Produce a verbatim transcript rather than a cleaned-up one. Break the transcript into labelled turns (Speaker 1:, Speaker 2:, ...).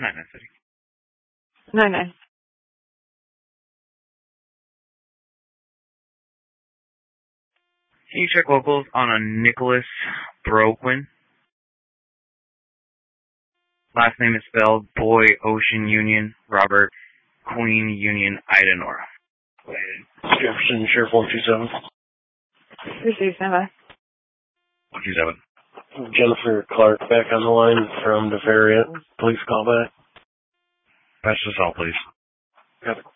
Speaker 1: Nine nine City.
Speaker 2: Nine nine.
Speaker 1: Can you check locals on a Nicholas Broquin? Last name is spelled Boy Ocean Union Robert Queen Union Ida Nora.
Speaker 3: Jefferson Sheriff one two seven.
Speaker 2: Receive standby.
Speaker 1: one two seven.
Speaker 3: Jennifer Clark back on the line from the Farragut. Please call back.
Speaker 1: Patch this all, please.
Speaker 3: Got a